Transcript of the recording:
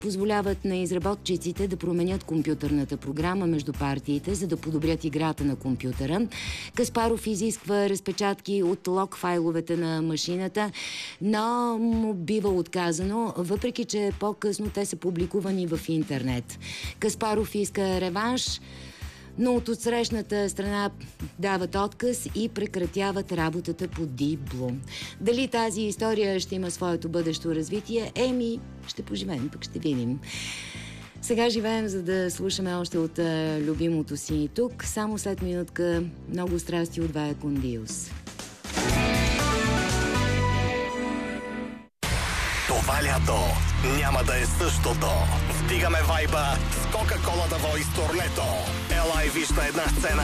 позволяват на изработчиците да променят компютърната програма между партиите, за да подобрят играта на компютъра. Каспаров изисква разпечатки от лог файловете на машината, но му бива отказано, въпреки че по-късно те са публикувани в интернет. Каспаров иска реванш, но от отсрещната страна дават отказ и прекратяват работата по Deep Blue. Дали тази история ще има своето бъдещо развитие? Ще поживеем, пък ще видим. Сега живеем, за да слушаме още от любимото си тук. Само след минутка много страсти от Вая Кондиус. Това лято няма да е същото. Вдигаме вайба с Кока-Кола The Voice турнето. Ела и вижте една сцена